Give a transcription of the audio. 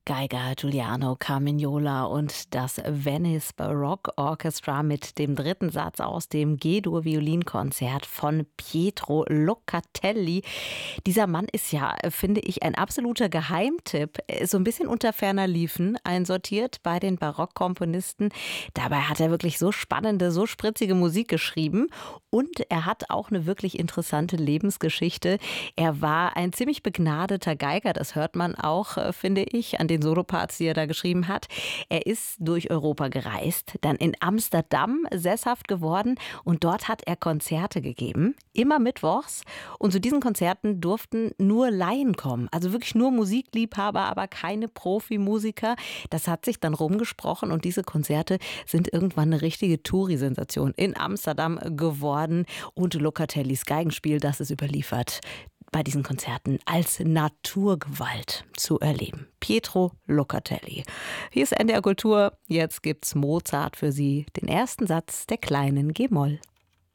Geiger Giuliano Carmignola und das Venice Baroque Orchestra mit dem dritten Satz aus dem G-Dur-Violinkonzert von Pietro Locatelli. Dieser Mann ist ja, finde ich, ein absoluter Geheimtipp. Er ist so ein bisschen unter ferner Liefen einsortiert bei den Barockkomponisten. Dabei hat er wirklich so spannende, so spritzige Musik geschrieben und er hat auch eine wirklich interessante Lebensgeschichte. Er war ein ziemlich begnadeter Geiger, das hört man auch, finde ich, an den Soloparts, die er da geschrieben hat. Er ist durch Europa gereist, dann in Amsterdam sesshaft geworden und dort hat er Konzerte gegeben, immer mittwochs. Und zu diesen Konzerten durften nur Laien kommen, also wirklich nur Musikliebhaber, aber keine Profimusiker. Das hat sich dann rumgesprochen und diese Konzerte sind irgendwann eine richtige Touri-Sensation in Amsterdam geworden. Und Locatellis Geigenspiel, das ist überliefert, bei diesen Konzerten als Naturgewalt zu erleben. Pietro Locatelli. Hier ist NDR Kultur. Jetzt gibt's Mozart für Sie, den ersten Satz der kleinen G-Moll.